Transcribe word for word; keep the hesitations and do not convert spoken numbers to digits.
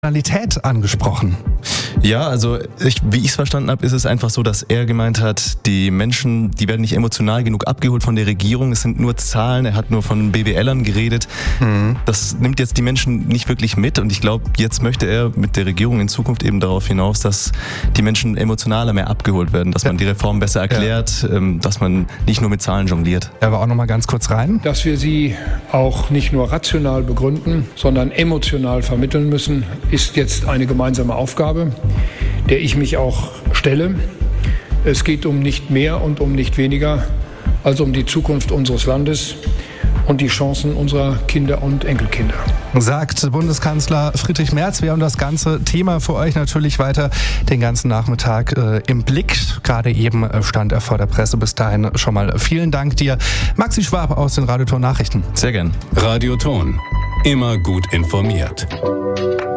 Emotionalität angesprochen. Ja, also ich, wie ich es verstanden habe, ist es einfach so, dass er gemeint hat, die Menschen, die werden nicht emotional genug abgeholt von der Regierung. Es sind nur Zahlen, er hat nur von B W Lern geredet. Mhm. Das nimmt jetzt die Menschen nicht wirklich mit und ich glaube, jetzt möchte er mit der Regierung in Zukunft eben darauf hinaus, dass die Menschen emotionaler mehr abgeholt werden, dass ja. man die Reform besser erklärt, ja. dass man nicht nur mit Zahlen jongliert. Aber auch noch mal ganz kurz rein. Dass wir sie auch nicht nur rational begründen, sondern emotional vermitteln müssen, ist jetzt eine gemeinsame Aufgabe, der ich mich auch stelle. Es geht um nicht mehr und um nicht weniger als um die Zukunft unseres Landes und die Chancen unserer Kinder und Enkelkinder. Sagt Bundeskanzler Friedrich Merz. Wir haben das ganze Thema für euch natürlich weiter den ganzen Nachmittag äh, im Blick. Gerade eben stand er vor der Presse. Bis dahin schon mal vielen Dank dir. Maxi Schwab aus den Radioton Nachrichten. Sehr gern. Radioton. Immer gut informiert.